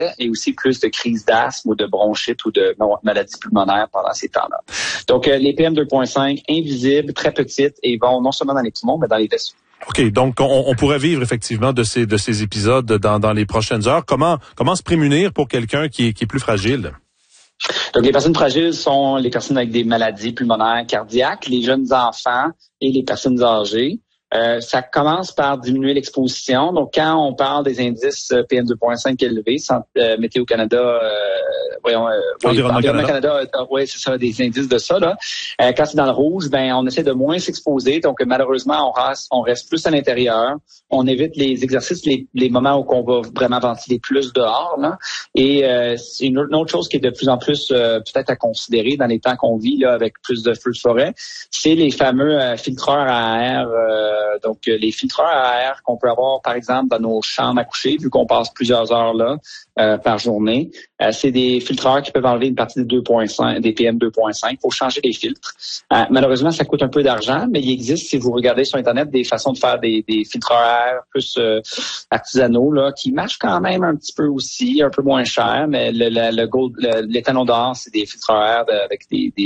et aussi plus de crises d'asthme ou de bronchite ou de maladies pulmonaires pendant ces temps-là. Donc, les PM2.5, invisibles, très petites et vont non seulement dans les poumons, mais dans les vaisseaux. OK, donc on pourrait vivre effectivement de ces épisodes dans les prochaines heures. Comment se prémunir pour quelqu'un qui est plus fragile? Donc, les personnes fragiles sont les personnes avec des maladies pulmonaires, cardiaques, les jeunes enfants et les personnes âgées. Ça commence par diminuer l'exposition. Donc, quand on parle des indices PM2.5 élevés, Météo Canada, Environnement Canada, oui, c'est ça, des indices de ça, là. Quand c'est dans le rouge, on essaie de moins s'exposer. Donc, malheureusement, on reste plus à l'intérieur. On évite les exercices, les moments où on va vraiment ventiler plus dehors, là. Et c'est une autre chose qui est de plus en plus peut-être à considérer dans les temps qu'on vit, là, avec plus de feux de forêt, c'est les fameux filtreurs à air. Donc, les filtreurs à air qu'on peut avoir, par exemple, dans nos chambres à coucher, vu qu'on passe plusieurs heures là par journée. C'est des filtreurs qui peuvent enlever une partie des PM2.5. Il faut changer les filtres. Malheureusement, ça coûte un peu d'argent, mais il existe, si vous regardez sur Internet, des façons de faire des filtreurs à air plus artisanaux là, qui marchent quand même un petit peu aussi, un peu moins cher, mais l'étalon d'or, c'est des filtreurs à air avec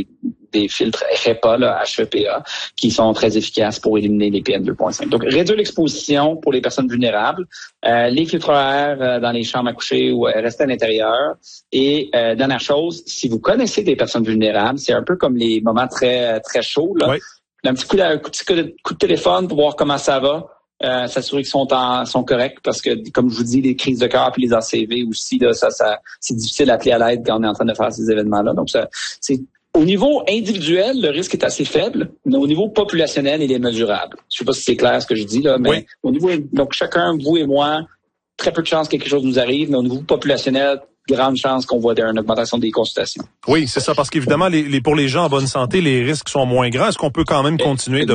des filtres HEPA, là, HEPA, qui sont très efficaces pour éliminer les PM2.5. Donc, réduire l'exposition pour les personnes vulnérables, les filtres à air dans les chambres à coucher ou rester à l'intérieur. Et dernière chose, si vous connaissez des personnes vulnérables, c'est un peu comme les moments très très chauds, là. Oui. Un petit coup de téléphone pour voir comment ça va. S'assurer qu'ils sont corrects parce que, comme je vous dis, les crises de cœur puis les ACV aussi, là, ça c'est difficile d'appeler à l'aide quand on est en train de faire ces événements-là. Donc, c'est au niveau individuel, le risque est assez faible, mais au niveau populationnel, il est mesurable. Je sais pas si c'est clair ce que je dis là, mais oui. Au niveau, donc chacun, vous et moi, très peu de chances que quelque chose nous arrive, mais au niveau populationnel, grande chance qu'on voit une augmentation des consultations. Oui, c'est ça, parce qu'évidemment, pour les gens en bonne santé, les risques sont moins grands. Est-ce qu'on peut quand même continuer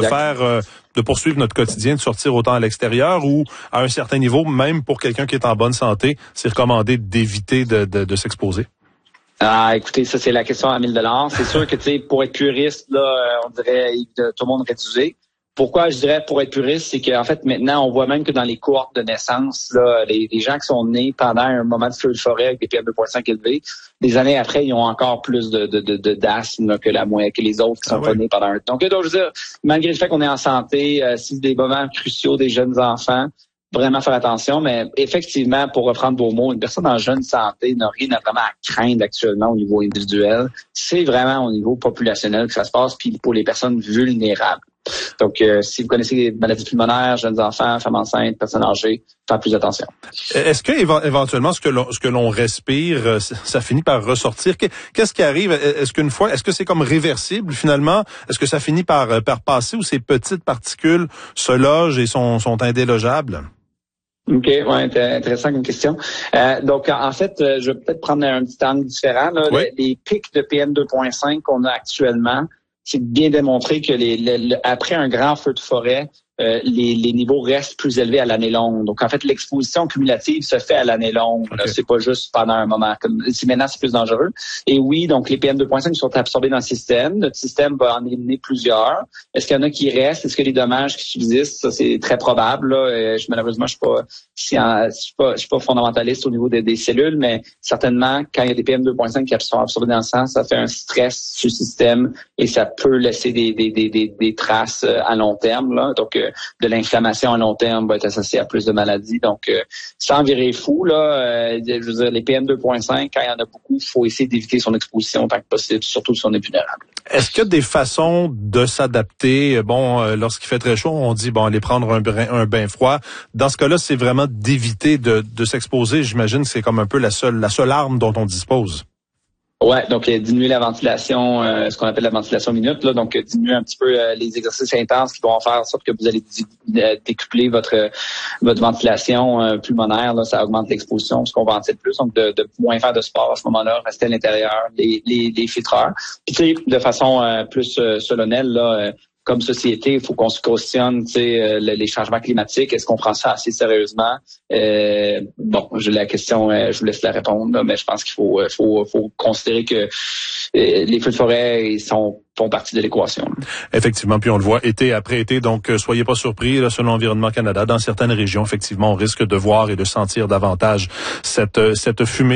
de poursuivre notre quotidien, de sortir autant à l'extérieur ou à un certain niveau, même pour quelqu'un qui est en bonne santé, c'est recommandé d'éviter de s'exposer? Écoutez, ça, c'est la question à 1000 $. C'est sûr que, tu sais, pour être puriste, là, on dirait tout le monde réduisé. Pourquoi je dirais pour être puriste, c'est qu'en fait, maintenant, on voit même que dans les cohortes de naissance, là, les gens qui sont nés pendant un moment de feu de forêt avec des PM2.5 élevés, des années après, ils ont encore plus d'asthme que les autres qui sont pas nés pendant un temps. Donc, je veux dire, malgré le fait qu'on est en santé, si c'est des moments cruciaux des jeunes enfants, vraiment faire attention, mais effectivement, pour reprendre vos mots, une personne en jeune santé n'a rien vraiment à craindre actuellement au niveau individuel. C'est vraiment au niveau populationnel que ça se passe, puis pour les personnes vulnérables. Donc, si vous connaissez des maladies pulmonaires, jeunes enfants, femmes enceintes, personnes âgées, faites plus attention. Est-ce que éventuellement ce que l'on respire, ça finit par ressortir? Qu'est-ce qui arrive? Est-ce que c'est comme réversible finalement? Est-ce que ça finit par passer ou ces petites particules se logent et sont indélogeables? OK, ouais, intéressant comme question. Donc, en fait, je vais peut-être prendre un petit angle différent. Là. Oui. Les pics de PM2.5 qu'on a actuellement, c'est bien démontré que après un grand feu de forêt, les niveaux restent plus élevés à l'année longue. Donc, en fait, l'exposition cumulative se fait à l'année longue. Okay. C'est pas juste pendant un moment. Maintenant, c'est plus dangereux. Et oui, donc les PM2.5 sont absorbés dans le système. Notre système va en éliminer plusieurs. Est-ce qu'il y en a qui restent? Est-ce que les dommages qui subsistent? Ça, c'est très probable. Là. Malheureusement, je suis pas fondamentaliste au niveau des cellules, mais certainement, quand il y a des PM2.5 qui sont absorbés dans le sang, ça fait un stress sur le système et ça peut laisser des traces à long terme. Là. Donc, de l'inflammation à long terme va être associée à plus de maladies. Donc, sans virer fou, là, je veux dire, les PM2.5, quand il y en a beaucoup, il faut essayer d'éviter son exposition autant que possible, surtout si on est vulnérable. Est-ce qu'il y a des façons de s'adapter? Lorsqu'il fait très chaud, on dit, aller prendre un bain froid. Dans ce cas-là, c'est vraiment d'éviter de s'exposer. J'imagine que c'est comme un peu la seule arme dont on dispose. Ouais, donc diminuer la ventilation, ce qu'on appelle la ventilation minute, là, donc diminuer un petit peu les exercices intenses qui vont faire en sorte que vous allez décupler votre ventilation pulmonaire, là, ça augmente l'exposition parce qu'on ventile plus, donc de moins faire de sport à ce moment-là, rester à l'intérieur, les filtreurs. Puis tu sais, de façon plus solennelle, là, comme société, il faut qu'on se cautionne, les changements climatiques. Est-ce qu'on prend ça assez sérieusement? J'ai la question, je vous laisse la répondre, là, mais je pense qu'il faut considérer que les feux de forêt font partie de l'équation. Effectivement, puis on le voit été après été, donc soyez pas surpris, là, selon Environnement Canada, dans certaines régions, effectivement, on risque de voir et de sentir davantage cette fumée.